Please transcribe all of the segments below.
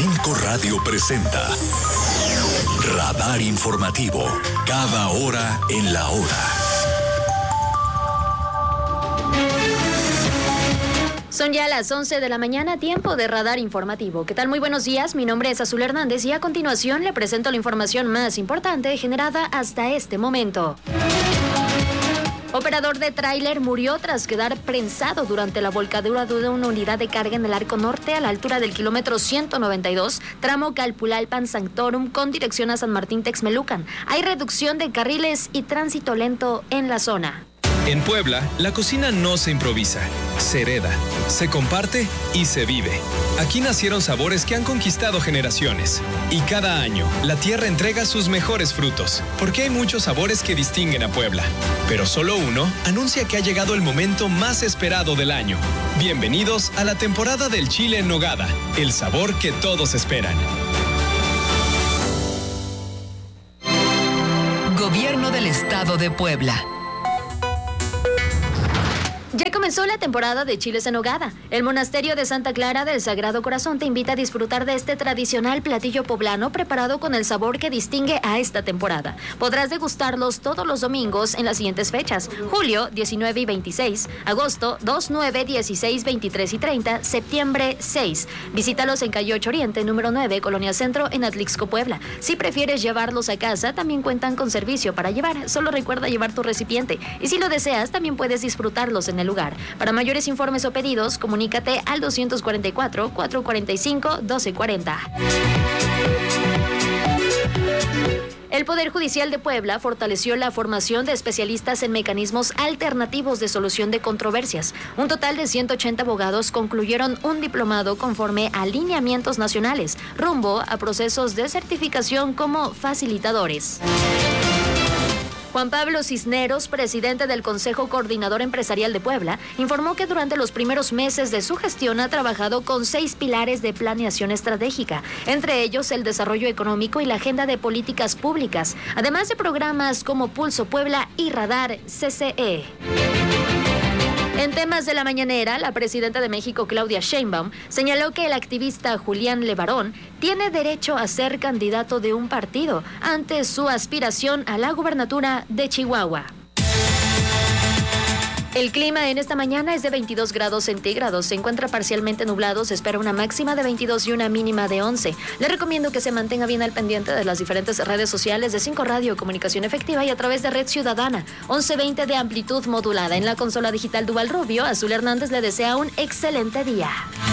5 Radio presenta Radar Informativo, cada hora en la hora. Son ya las 11 de la mañana, tiempo de Radar Informativo. ¿Qué tal? Muy buenos días, mi nombre es Azul Hernández y a continuación le presento la información más importante generada hasta este momento. Operador de tráiler murió tras quedar prensado durante la volcadura de una unidad de carga en el Arco Norte a la altura del kilómetro 192, tramo Calpulalpan Sanctorum con dirección a San Martín Texmelucan. Hay reducción de carriles y tránsito lento en la zona. En Puebla, la cocina no se improvisa, se hereda, se comparte y se vive. Aquí nacieron sabores que han conquistado generaciones. Y cada año, la tierra entrega sus mejores frutos, porque hay muchos sabores que distinguen a Puebla. Pero solo uno anuncia que ha llegado el momento más esperado del año. Bienvenidos a la temporada del chile en nogada, el sabor que todos esperan. Gobierno del Estado de Puebla. Ya comenzó la temporada de chiles en nogada. El Monasterio de Santa Clara del Sagrado Corazón te invita a disfrutar de este tradicional platillo poblano preparado con el sabor que distingue a esta temporada. Podrás degustarlos todos los domingos en las siguientes fechas: julio 19 y 26, agosto 2, 9, 16, 23 y 30, septiembre 6. Visítalos en calle 8 Oriente, número 9, Colonia Centro, en Atlixco, Puebla. Si prefieres llevarlos a casa, también cuentan con servicio para llevar. Solo recuerda llevar tu recipiente. Y si lo deseas, también puedes disfrutarlos en el lugar. Para mayores informes o pedidos, comunícate al 244-445-1240. El Poder Judicial de Puebla fortaleció la formación de especialistas en mecanismos alternativos de solución de controversias. Un total de 180 abogados concluyeron un diplomado conforme a lineamientos nacionales, rumbo a procesos de certificación como facilitadores. Juan Pablo Cisneros, presidente del Consejo Coordinador Empresarial de Puebla, informó que durante los primeros meses de su gestión ha trabajado con 6 pilares de planeación estratégica, entre ellos el desarrollo económico y la agenda de políticas públicas, además de programas como Pulso Puebla y Radar CCE. En temas de la mañanera, la presidenta de México, Claudia Sheinbaum, señaló que el activista Julián Levarón tiene derecho a ser candidato de un partido ante su aspiración a la gubernatura de Chihuahua. El clima en esta mañana es de 22 grados centígrados, se encuentra parcialmente nublado, se espera una máxima de 22 y una mínima de 11. Le recomiendo que se mantenga bien al pendiente de las diferentes redes sociales de 5 Radio, Comunicación Efectiva y a través de Red Ciudadana, 1120 de amplitud modulada. En la consola digital Duval Rubio, Azul Hernández le desea un excelente día.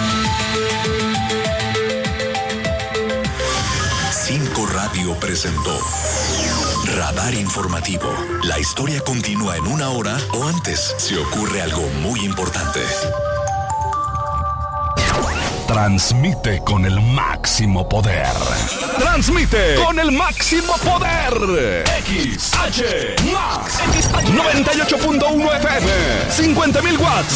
5 Radio presentó Radar Informativo. La historia continúa en una hora o antes si ocurre algo muy importante. Transmite con el máximo poder. Transmite con el máximo poder. XH Max 98.1 FM, 50.000 watts